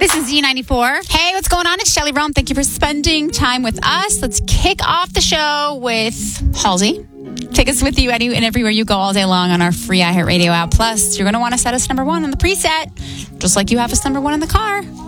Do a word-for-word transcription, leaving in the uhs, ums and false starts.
This is Z ninety-four. Hey, what's going on? It's Shelly Rome. Thank you for spending time with us. Let's kick off the show with Halsey. Take us with you any and everywhere you go all day long on our free iHeartRadio app. Plus, you're going to want to set us number one on the preset, just like you have us number one in the car.